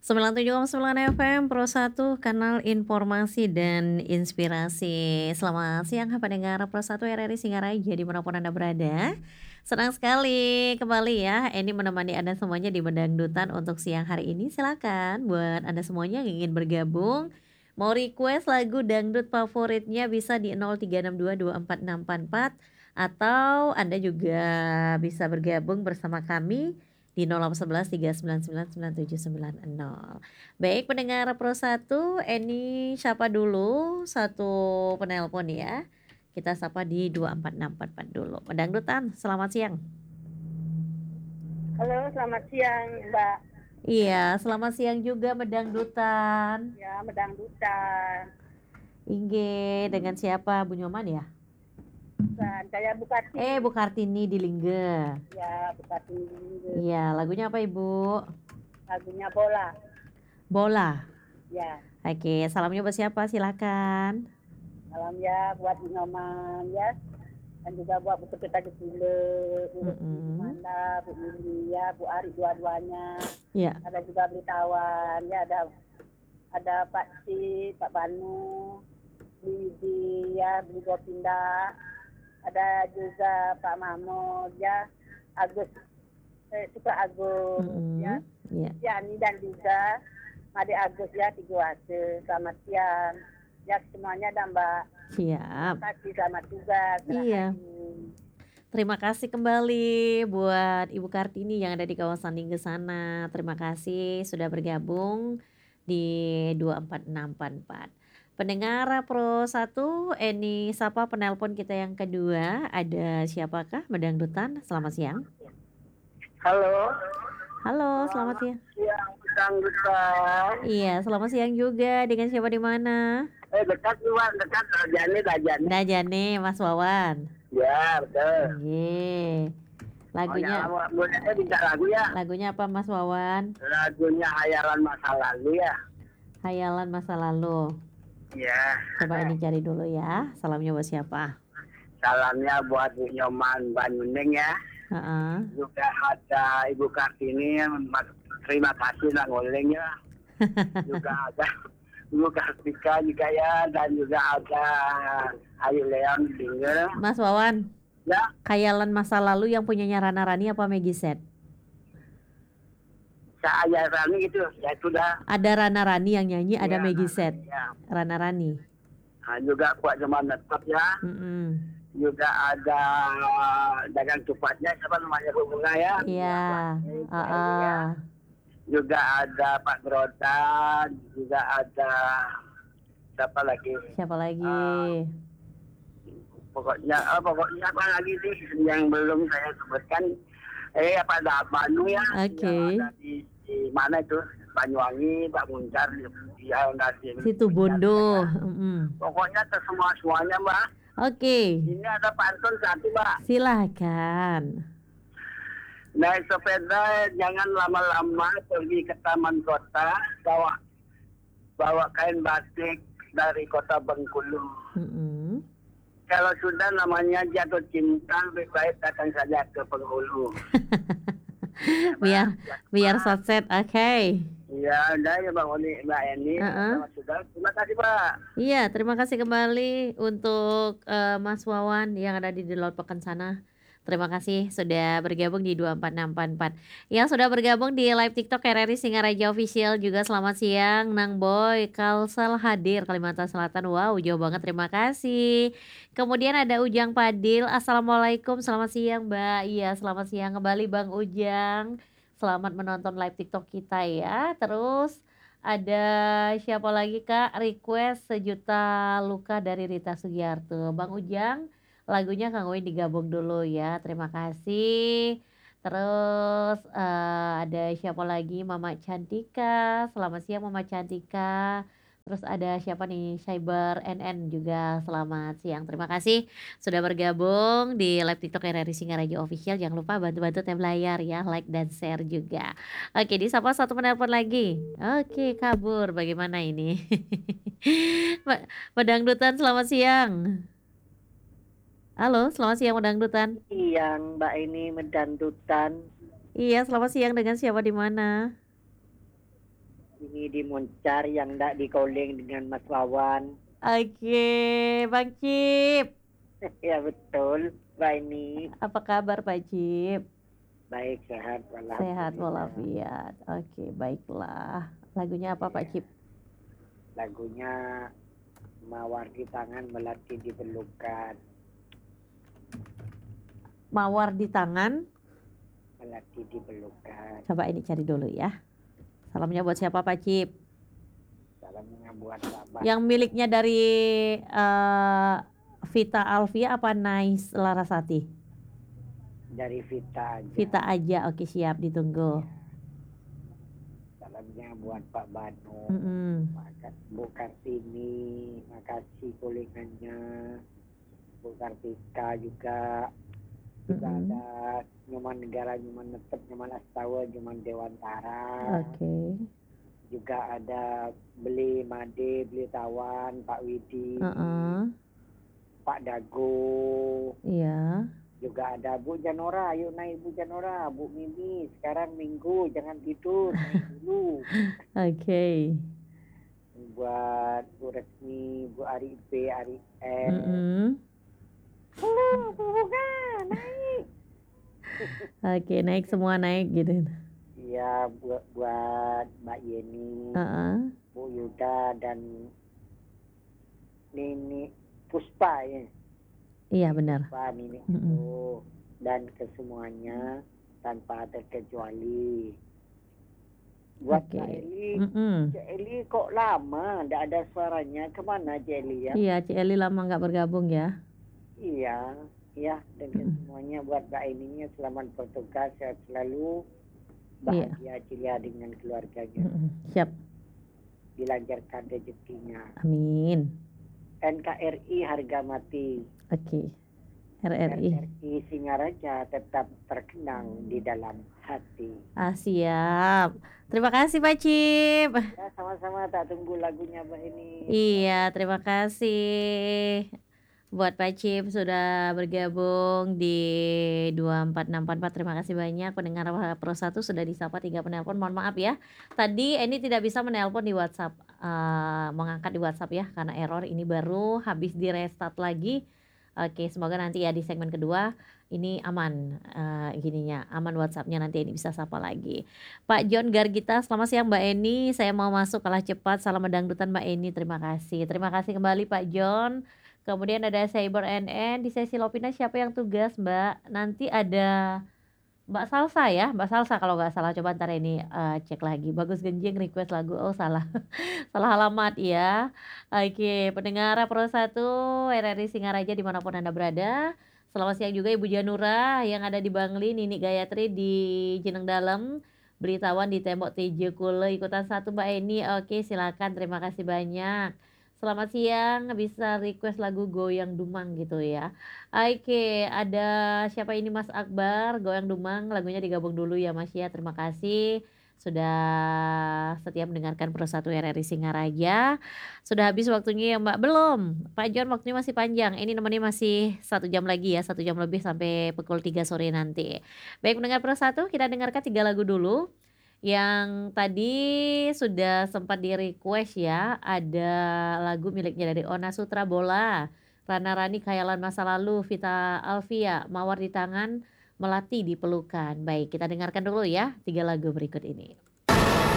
97,9 FM Pro 1 kanal informasi dan inspirasi. Selamat siang pendengar Pro 1 RRI Singaraja dimanapun Anda berada. Senang sekali kembali ya Eni menemani Anda semuanya di Bedangdutan untuk siang hari ini. Silakan buat Anda semuanya yang ingin bergabung, mau request lagu dangdut favoritnya bisa di 0362246644 atau Anda juga bisa bergabung bersama kami di 0811 399 9790. Baik pendengar Pro 1, Eni sapa dulu satu penelpon ya. Kita sapa di 24644 dulu. Pendangdutan, selamat siang. Halo, selamat siang, Mbak. Iya, selamat siang juga Medangdutan. Ya, Medangdutan. Inge, dengan siapa? Bu Nyoman ya? Bukan, saya Bu Kartini. Bu Kartini di Lingge. Ya, Bu Kartini di Lingge. Iya, lagunya apa Ibu? Lagunya Bola. Bola. Ya. Oke, salamnya buat siapa? Silakan. Salam ya buat Bu Nyoman ya. Dan juga buat Bu Ketita Getule, Bu Manda, Bu Lili ya, Bu Ari dua-duanya. Ya. Ada juga Blitawan ya, ada Pak Si, Pak Banu, Lidi ya, Bli Gopinda. Ada juga Pak Mahmud ya, Agus, Suka Agus ya, Yani dan juga Made Agus ya, Tiguase. Selamat siang ya semuanya dan Mbak. Siap. Terima kasih, selamat juga. Iya. Terima kasih kembali buat Ibu Kartini yang ada di kawasan Lingge sana. Terima kasih sudah bergabung di 24644. Pendengar Pro 1, Eni sapa penelpon kita yang kedua. Ada siapakah Medangdutan? Selamat siang. Halo. Halo, selamat siang. Siang, Medangdutan. Iya, selamat siang juga. Dengan siapa di mana? Dekat Iwan, dekat Dajane. Dajane, Mas Wawan. Ya, betul. Iya. Lagunya bisa lagu ya. Lagunya apa Mas Wawan? Lagunya Hayalan Masa Lalu ya. Hayalan Masa Lalu. Ya. Coba ini cari dulu ya. Salamnya buat siapa? Salamnya buat Bu Nyoman Banuning ya. Juga ada Ibu Kartini, terima kasih lah ngoleng ya. Juga ada Ibu Kartika juga ya, dan juga ada Ayu Leon Lingge. Mas Wawan. Ya. Khayalan Masa Lalu yang punyanya Rana Rani apa Meggy Z? Saya Rani gitu, ya sudah. Ada Rana Rani yang nyanyi, ada Meggy Z. Ya. Rana Rani. Nah, juga kuat zaman tetap ya. Juga ada dagang cupatnya, siapa namanya Bu Bunga ya? Iya. Juga ada Pak Grodan, juga ada siapa lagi? Pokoknya apa lagi sih yang belum saya sebutkan? Pada Banu ya. Oke. Di mana itu? Banyuwangi, Pak Muncar, Situ Bondo. Pokoknya semuanya Mbak. Oke. Ini ada pantun satu Mbak. Silakan. Naik sepeda jangan lama-lama pergi ke taman kota, bawa kain batik dari kota Bengkulu. Kalau sudah namanya jatuh cinta, lebih baik datang saja ke Penghulu. biar sunset, oke. Iya, udah ya Mbak Eni. Terima kasih Pak. Iya, terima kasih kembali untuk Mas Wawan yang ada di Laut Pekan sana. Terima kasih sudah bergabung di 24644. Yang sudah bergabung di live TikTok RRI Singaraja Official juga selamat siang. Nang Boy, Kalsel hadir Kalimantan Selatan. Wow, jauh banget, terima kasih. Kemudian ada Ujang Padil. Assalamualaikum, selamat siang Mbak. Iya, selamat siang kembali Bang Ujang. Selamat menonton live TikTok kita ya. Terus ada siapa lagi Kak? Request Sejuta Luka dari Rita Sugiarto. Bang Ujang, lagunya Kang Uin digabung dulu ya. Terima kasih. Terus ada siapa lagi? Mama Cantika. Selamat siang Mama Cantika. Terus ada siapa nih? Cyber NN juga selamat siang. Terima kasih sudah bergabung di live TikTok RRI Singaraja Official. Jangan lupa bantu-bantu tap layar ya, like dan share juga. Oke, disapa satu penelpon lagi. Oke, kabur. Bagaimana ini? Medangdutan, selamat siang. Halo, selamat siang Medangdutan. Siang Mbak ini Medangdutan. Iya, selamat siang dengan siapa di mana? ini di Moncar yang ndak di calling dengan Mas Wawan. Oke, Bang Cip. Ya betul, Mbak ini. Apa kabar Pak Cip? Baik, sehat, Sehat alhamdulillah. walafiat. Oke, baiklah. Lagunya apa Pak Iya. Cip? Lagunya Mawar di Tangan Melati di Pelukan. Mawar di tangan. Melati di Pelukan. Coba ini cari dulu ya. Salamnya buat siapa Pak Cip? Salamnya buat Bapak. Yang miliknya dari Vita Alvia apa Nais Larasati? Dari Vita aja. Vita aja, oke siap, ditunggu. Salamnya buat Pak Banu. Bu Kartini, makasih kulingannya. Bu Kartika juga. Juga ada Nyoman Negara, Nyoman Netep, Nyoman Astawa, Nyoman Dewantara. Oke. Juga ada Beli Made, Beli Tawan, Pak Widi, Pak Dago. Iya. Juga ada Bu Janora, ayo naik Bu Janora, Bu Mimi, sekarang Minggu, jangan tidur, naik dulu. Oke. Buat Bu Resmi, Bu Ari P, Ari M. Bukan, naik. Oke, naik semua naik gitu. Iya, buat Mbak Yeni, Bu Yuda dan Nini Puspa ya. Iya benar. Puspa, Nini itu dan kesemuanya tanpa terkecuali. Buat Oke. Cak Eli, Cak Eli kok lama ndak ada suaranya, kemana Cak Eli ya? Iya, Cak Eli lama nggak bergabung ya. Iya, ya dan kesemuanya buat Mbak Eninya selamat bertugas, sehat selalu, bahagia ceria dengan keluarganya. Siap. Dilancarkan rezekinya. Amin. NKRI harga mati. Oke. RRI Singaraja tetap terkenang di dalam hati. Siap. Terima kasih Pak Cip. Ya sama-sama, tak tunggu lagunya Mbak ini. Iya, terima kasih buat Pak Cip sudah bergabung di 24644. Terima kasih banyak pendengar Pro 1 sudah disapa 3 penelpon. Mohon maaf ya. Tadi ini tidak bisa menelpon di WhatsApp, mengangkat di WhatsApp ya karena error. Ini baru habis di restart lagi. Oke, semoga nanti ya di segmen kedua ini aman aman WhatsAppnya, nanti ini bisa sapa lagi. Pak John Gargita, selamat siang Mbak Eni, saya mau masuk kalah cepat, salam dangdutan Mbak Eni, terima kasih kembali Pak John. Kemudian ada Cyber NN, di sesi Lopina siapa yang tugas Mbak? Nanti ada Mbak Salsa ya, Mbak Salsa kalau nggak salah, coba ntar ini cek lagi. Bagus Genjing request lagu, oh salah salah alamat ya. Oke, pendengar Pro 1 RRI Singaraja dimanapun Anda berada. Selamat siang juga Ibu Janura yang ada di Bangli, Nini Gayatri di Jeneng Dalem, Beritawan di Tembok TJ Kule, ikutan satu Mbak Eni. Oke, silakan, terima kasih banyak. Selamat siang, bisa request lagu Goyang Dumang gitu ya. Oke, ada siapa ini Mas Akbar, Goyang Dumang, lagunya digabung dulu ya Mas ya. Terima kasih sudah setia mendengarkan Pro 1 RRI Singaraja. Sudah habis waktunya ya Mbak? Belum, Pak John waktunya masih panjang. Ini nemenin masih 1 jam lagi ya, 1 jam lebih sampai pukul 3 sore nanti. Baik pendengar Pro 1, kita dengarkan 3 lagu dulu. Yang tadi sudah sempat di-request ya, ada lagu miliknya dari Ona Sutra Bola, Rana Rani Khayalan Masa Lalu, Vita Alvia, Mawar di Tangan, Melati di Pelukan. Baik, kita dengarkan dulu ya 3 lagu berikut ini.